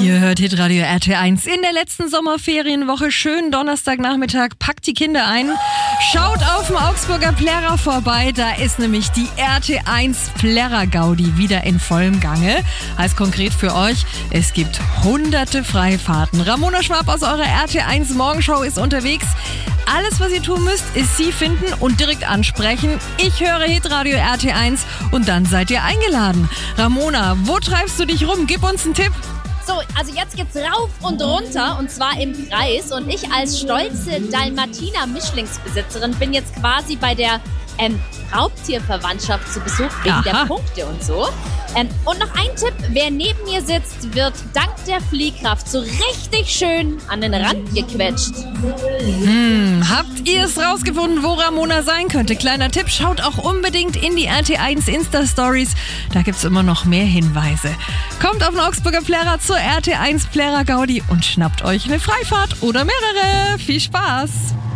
Ihr hört Hitradio RT1 in der letzten Sommerferienwoche. Schönen Donnerstagnachmittag. Packt die Kinder ein. Schaut auf dem Augsburger Plärrer vorbei. Da ist nämlich die RT1 Plärrer-Gaudi wieder in vollem Gange. Heißt konkret für euch, es gibt hunderte Freifahrten. Ramona Schwab aus eurer RT1 Morgenshow ist unterwegs. Alles, was ihr tun müsst, ist sie finden und direkt ansprechen. Ich höre Hitradio RT1 und dann seid ihr eingeladen. Ramona, wo treibst du dich rum? Gib uns einen Tipp. So, also jetzt geht's rauf und runter und zwar im Kreis und ich als stolze Dalmatiner-Mischlingsbesitzerin bin jetzt quasi bei der Raubtierverwandtschaft zu Besuch wegen der Punkte und so. Und noch ein Tipp, wer neben mir sitzt, wird dank der Fliehkraft so richtig schön an den Rand gequetscht. Habt ihr es rausgefunden, wo Ramona sein könnte? Kleiner Tipp, schaut auch unbedingt in die RT1 Insta-Stories. Da gibt's immer noch mehr Hinweise. Kommt auf den Augsburger Plärrer zur RT1 Plärrer Gaudi und schnappt euch eine Freifahrt oder mehrere. Viel Spaß!